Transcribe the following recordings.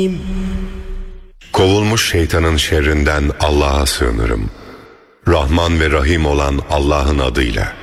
Kovulmuş şeytanın şerrinden Allah'a sığınırım. Rahman ve Rahim olan Allah'ın adıyla.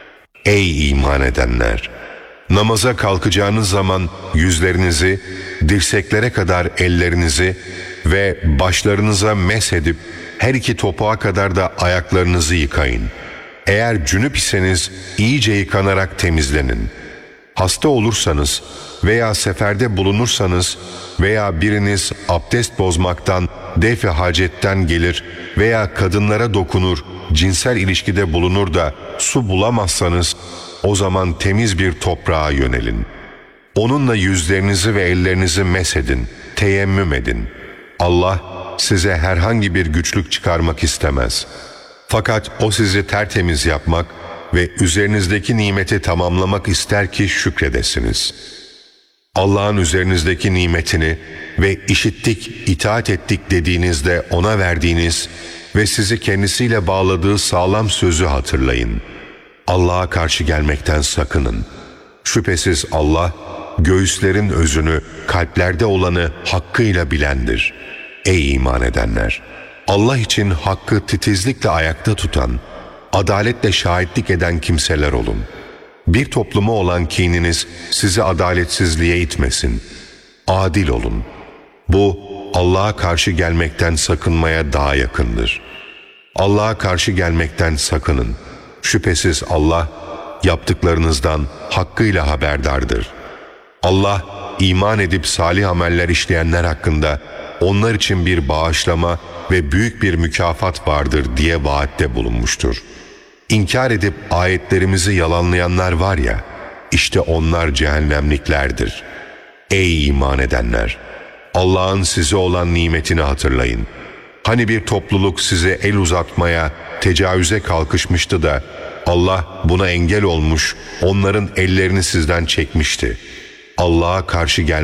Ey iman edenler! Namaza kalkacağınız zaman yüzlerinizi, dirseklere kadar ellerinizi ve başlarınıza mesedip her iki topuğa kadar da ayaklarınızı yıkayın. Eğer cünüp iseniz iyice yıkanarak temizlenin. Hasta olursanız veya seferde bulunursanız veya biriniz abdest bozmaktan, def-i hacetten gelir veya kadınlara dokunur, cinsel ilişkide bulunur da su bulamazsanız o zaman temiz bir toprağa yönelin. Onunla yüzlerinizi ve ellerinizi mesedin, teyemmüm edin. Allah size herhangi bir güçlük çıkarmak istemez. Fakat O sizi tertemiz yapmak ve üzerinizdeki nimeti tamamlamak ister ki şükredesiniz. Allah'ın üzerinizdeki nimetini ve işittik, itaat ettik dediğinizde O'na verdiğiniz ve sizi kendisiyle bağladığı sağlam sözü hatırlayın. Allah'a karşı gelmekten sakının. Şüphesiz Allah, göğüslerin özünü, kalplerde olanı hakkıyla bilendir. Ey iman edenler! Allah için hakkı titizlikle ayakta tutan, adaletle şahitlik eden kimseler olun. Bir topluma olan kininiz sizi adaletsizliğe itmesin. Adil olun. Bu, Allah'a karşı gelmekten sakınmaya daha yakındır. Allah'a karşı gelmekten sakının. Şüphesiz Allah, yaptıklarınızdan hakkıyla haberdardır. Allah, iman edip salih ameller işleyenler hakkında onlar için bir bağışlama ve büyük bir mükafat vardır diye vaatte bulunmuştur. İnkar edip ayetlerimizi yalanlayanlar var ya, işte onlar cehennemliklerdir. Ey iman edenler! Allah'ın size olan nimetini hatırlayın. Hani bir topluluk size el uzatmaya, tecavüze kalkışmıştı da Allah buna engel olmuş, onların ellerini sizden çekmişti. Allah'a karşı